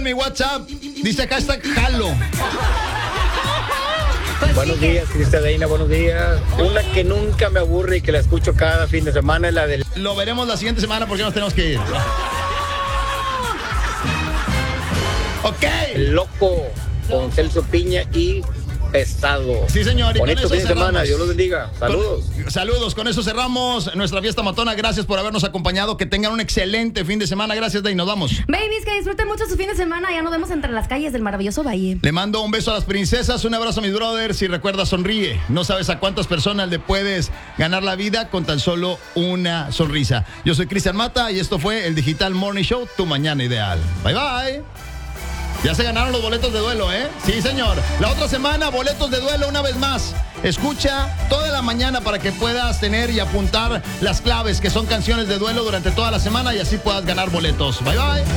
en mi WhatsApp. Dice hashtag jalo. Buenos días, Cristiadeina, buenos días. Una que nunca me aburre y que la escucho cada fin de semana es la del... Lo veremos la siguiente semana porque nos tenemos que ir. Ok. El Loco, con Celso Piña y Pesado. Sí, señor. Y bonito fin de semana, Dios los bendiga. Saludos. Saludos, con eso cerramos nuestra fiesta matona. Gracias por habernos acompañado. Que tengan un excelente fin de semana. Gracias, Day. Nos vamos. Babies, que disfruten mucho su fin de semana. Ya nos vemos entre las calles del maravilloso Valle. Le mando un beso a las princesas, un abrazo a mis brothers y recuerda, sonríe. No sabes a cuántas personas le puedes ganar la vida con tan solo una sonrisa. Yo soy Cristian Mata y esto fue el Digital Morning Show, tu mañana ideal. Bye, bye. Ya se ganaron los boletos de duelo, ¿eh? Sí, señor. La otra semana, boletos de duelo una vez más. Escucha toda la mañana para que puedas tener y apuntar las claves que son canciones de duelo durante toda la semana y así puedas ganar boletos. Bye, bye.